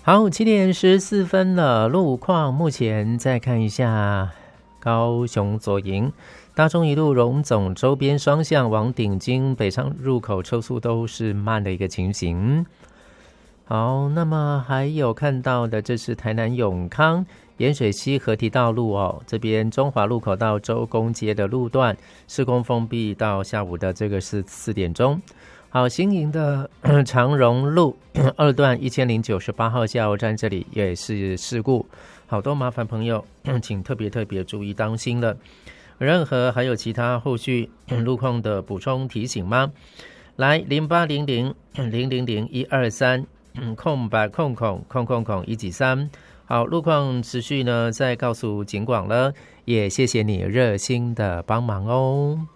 好，7点14分了，路况目前再看一下高雄左营大中一路荣总周边双向往顶金北上入口车速都是慢的一个情形。好，那么还有看到的，这是台南永康盐水溪河堤道路哦，这边中华路口到周公街的路段施工封闭到下午的这个是4点钟。好，新营的长荣路2段1098号加油站这里也是事故，好多麻烦朋友请特别注意当心了。任何还有其他后续路况的补充提醒吗？来0800-000-123173。好，路况持续呢再告诉警广了，也谢谢你热心的帮忙哦。